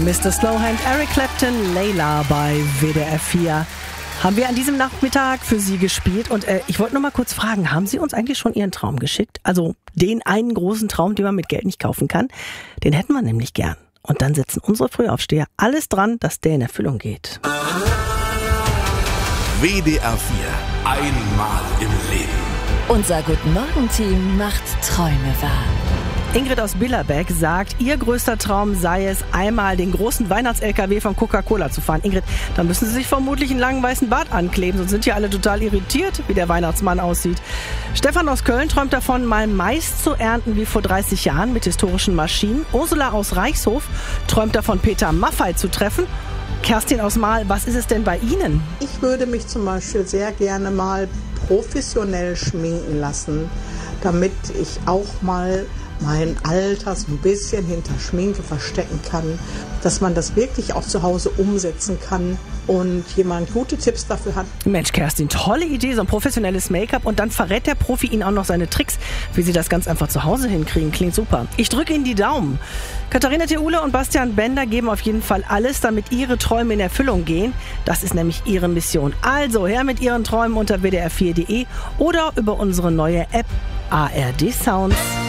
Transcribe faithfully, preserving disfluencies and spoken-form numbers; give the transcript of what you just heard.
Mister Slowhand, Eric Clapton, Layla bei W D R vier. Haben wir an diesem Nachmittag für Sie gespielt. Und äh, ich wollte nur mal kurz fragen, haben Sie uns eigentlich schon Ihren Traum geschickt? Also den einen großen Traum, den man mit Geld nicht kaufen kann? Den hätten wir nämlich gern. Und dann setzen unsere Frühaufsteher alles dran, dass der in Erfüllung geht. W D R vier. Einmal im Leben. Unser Guten-Morgen-Team macht Träume wahr. Ingrid aus Billerbeck sagt, ihr größter Traum sei es, einmal den großen Weihnachts-L K W von Coca-Cola zu fahren. Ingrid, da müssen Sie sich vermutlich einen langen weißen Bart ankleben, sonst sind ja alle total irritiert, wie der Weihnachtsmann aussieht. Stefan aus Köln träumt davon, mal Mais zu ernten wie vor dreißig Jahren mit historischen Maschinen. Ursula aus Reichshof träumt davon, Peter Maffay zu treffen. Kerstin aus Mahl, was ist es denn bei Ihnen? Ich würde mich zum Beispiel sehr gerne mal professionell schminken lassen, damit ich auch mal mein Alter so ein bisschen hinter Schminke verstecken kann, dass man das wirklich auch zu Hause umsetzen kann und jemand gute Tipps dafür hat. Mensch, Kerstin, tolle Idee, so ein professionelles Make-up und dann verrät der Profi Ihnen auch noch seine Tricks, wie Sie das ganz einfach zu Hause hinkriegen. Klingt super. Ich drücke Ihnen die Daumen. Katharina Theule und Bastian Bender geben auf jeden Fall alles, damit Ihre Träume in Erfüllung gehen. Das ist nämlich Ihre Mission. Also her mit Ihren Träumen unter w d r vier punkt d e oder über unsere neue App A R D Sounds.